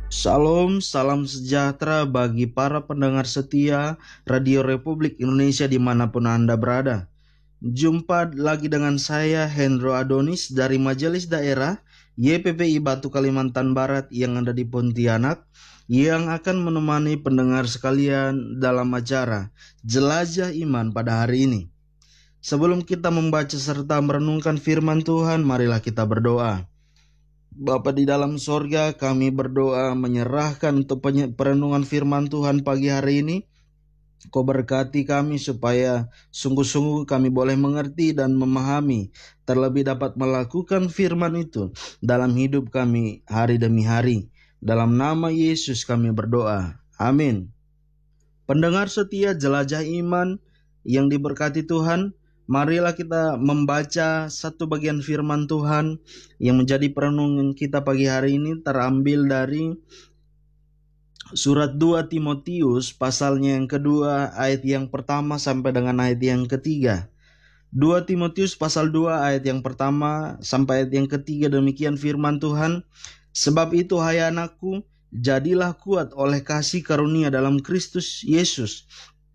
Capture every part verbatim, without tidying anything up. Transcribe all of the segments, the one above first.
Salam, salam sejahtera bagi para pendengar setia Radio Republik Indonesia dimanapun Anda berada. Jumpa lagi dengan saya Hendro Adonis dari Majelis Daerah Y P P I Batu Kalimantan Barat yang ada di Pontianak, yang akan menemani pendengar sekalian dalam acara Jelajah Iman pada hari ini. Sebelum kita membaca serta merenungkan firman Tuhan, marilah kita berdoa. Bapa di dalam sorga, kami berdoa menyerahkan untuk perenungan firman Tuhan pagi hari ini. Kau berkati kami supaya sungguh-sungguh kami boleh mengerti dan memahami, terlebih dapat melakukan firman itu dalam hidup kami hari demi hari. Dalam nama Yesus kami berdoa. Amin. Pendengar setia Jelajah Iman yang diberkati Tuhan, marilah kita membaca satu bagian firman Tuhan yang menjadi perenungan kita pagi hari ini, terambil dari surat dua Timotius pasalnya yang kedua ayat yang pertama sampai dengan ayat yang ketiga. dua Timotius pasal dua ayat yang pertama sampai ayat yang ketiga, demikian firman Tuhan. Sebab itu hai anakku, jadilah kuat oleh kasih karunia dalam Kristus Yesus.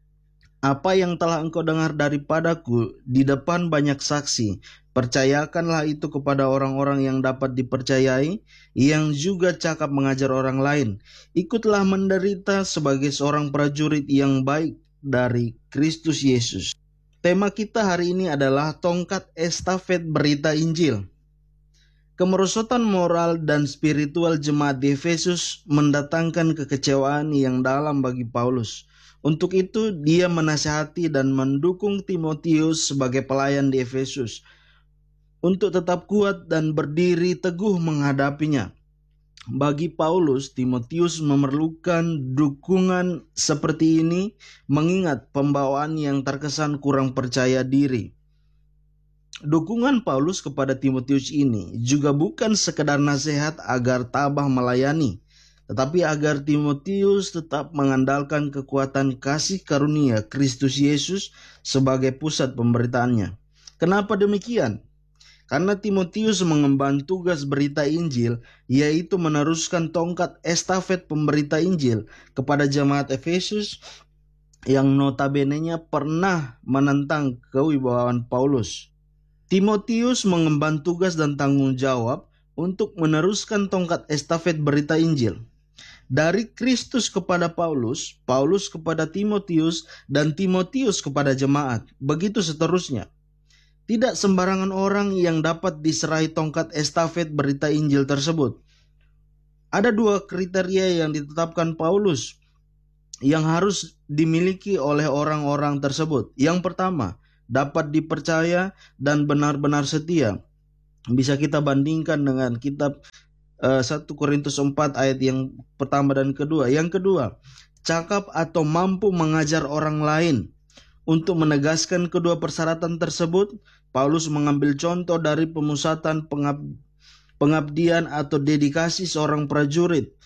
Apa yang telah engkau dengar daripadaku di depan banyak saksi, percayakanlah itu kepada orang-orang yang dapat dipercayai, yang juga cakap mengajar orang lain. Ikutlah menderita sebagai seorang prajurit yang baik dari Kristus Yesus. Tema kita hari ini adalah tongkat estafet berita Injil. Kemerosotan moral dan spiritual jemaat di Efesus mendatangkan kekecewaan yang dalam bagi Paulus. Untuk itu dia menasihati dan mendukung Timotius sebagai pelayan di Efesus untuk tetap kuat dan berdiri teguh menghadapinya. Bagi Paulus, Timotius memerlukan dukungan seperti ini mengingat pembawaan yang terkesan kurang percaya diri. Dukungan Paulus kepada Timotius ini juga bukan sekedar nasihat agar tabah melayani, tetapi agar Timotius tetap mengandalkan kekuatan kasih karunia Kristus Yesus sebagai pusat pemberitaannya. Kenapa demikian? Karena Timotius mengemban tugas berita Injil, yaitu meneruskan tongkat estafet pemberita Injil kepada jemaat Efesus yang notabene-nya pernah menentang kewibawaan Paulus. Timotius mengemban tugas dan tanggung jawab untuk meneruskan tongkat estafet berita Injil. Dari Kristus kepada Paulus, Paulus kepada Timotius, dan Timotius kepada jemaat. Begitu seterusnya. Tidak sembarangan orang yang dapat diserahi tongkat estafet berita Injil tersebut. Ada dua kriteria yang ditetapkan Paulus yang harus dimiliki oleh orang-orang tersebut. Yang pertama, dapat dipercaya dan benar-benar setia. Bisa kita bandingkan dengan kitab uh, satu Korintus empat ayat yang pertama dan kedua. Yang kedua, cakap atau mampu mengajar orang lain. Untuk menegaskan kedua persyaratan tersebut, Paulus mengambil contoh dari pemusatan pengab- pengabdian atau dedikasi seorang prajurit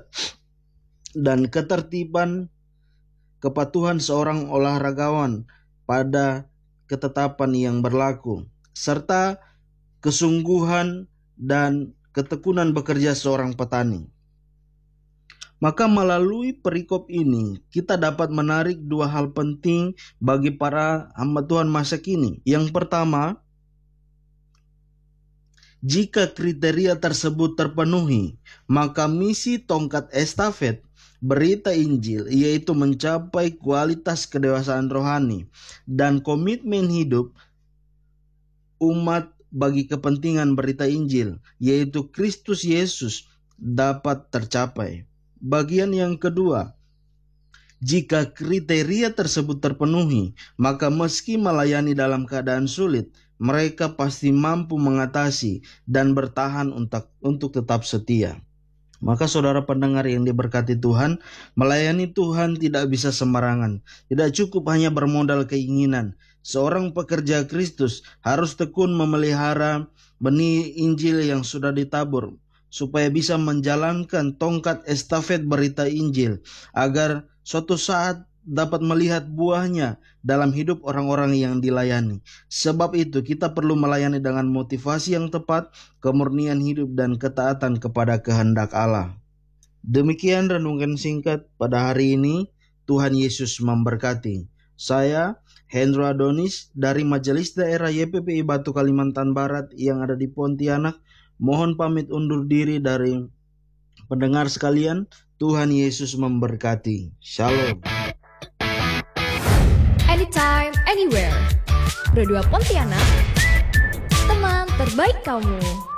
dan ketertiban kepatuhan seorang olahragawan pada ketetapan yang berlaku, serta kesungguhan dan ketekunan bekerja seorang petani. Maka melalui perikop ini kita dapat menarik dua hal penting bagi para hamba Tuhan masa kini. Yang pertama, jika kriteria tersebut terpenuhi, maka misi tongkat estafet berita Injil, yaitu mencapai kualitas kedewasaan rohani dan komitmen hidup umat bagi kepentingan berita Injil, yaitu Kristus Yesus, dapat tercapai. Bagian yang kedua, jika kriteria tersebut terpenuhi, maka meski melayani dalam keadaan sulit, mereka pasti mampu mengatasi dan bertahan untuk, untuk tetap setia. Maka saudara pendengar yang diberkati Tuhan, melayani Tuhan tidak bisa sembarangan. Tidak cukup hanya bermodal keinginan. Seorang pekerja Kristus harus tekun memelihara benih Injil yang sudah ditabur, supaya bisa menjalankan tongkat estafet berita Injil, agar suatu saat dapat melihat buahnya dalam hidup orang-orang yang dilayani. Sebab itu kita perlu melayani dengan motivasi yang tepat, kemurnian hidup dan ketaatan kepada kehendak Allah. Demikian renungan singkat pada hari ini. Tuhan Yesus memberkati. Saya Hendro Adonis dari Majelis Daerah Y P P I Batu Kalimantan Barat yang ada di Pontianak. Mohon pamit undur diri dari pendengar sekalian. Tuhan Yesus memberkati. Shalom. Anytime, anywhere. Berdua Pontianak, teman terbaik kamu.